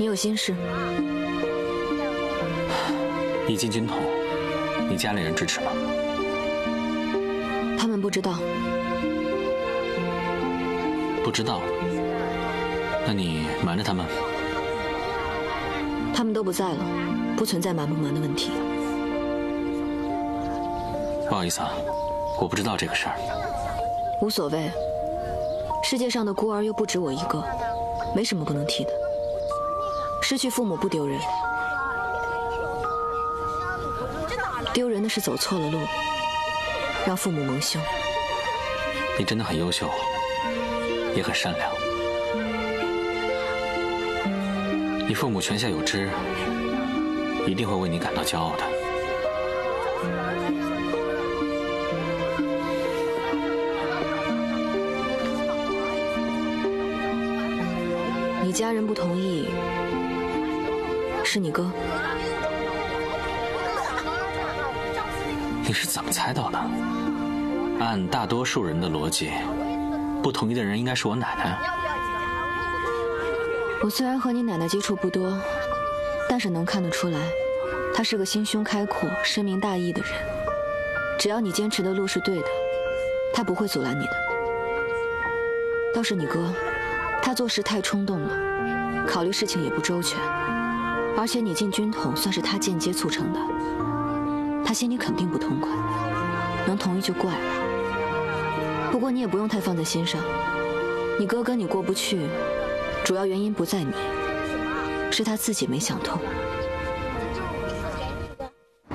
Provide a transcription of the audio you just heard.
你有心事？ 你进军统，你家里人支持吗？ 他们不知道。 不知道？那你瞒着他们？ 他们都不在了，不存在瞒不瞒的问题。 不好意思啊，我不知道这个事儿。 无所谓，世界上的孤儿又不止我一个，没什么不能提的。失去父母不丢人，丢人的是走错了路，让父母蒙羞。 你真的很优秀，也很善良。你父母泉下有知，一定会为你感到骄傲的。 你家人不同意，是你哥。 你是怎么猜到的？按大多数人的逻辑，不同意的人应该是我奶奶。 我虽然和你奶奶接触不多，但是能看得出来，她是个心胸开阔、深明大义的人。只要你坚持的路是对的，她不会阻拦你的。倒是你哥，他做事太冲动了，考虑事情也不周全，而且你进军统算是他间接促成的，他心里肯定不痛快，能同意就怪了。不过你也不用太放在心上，你哥跟你过不去，主要原因不在你，是他自己没想通。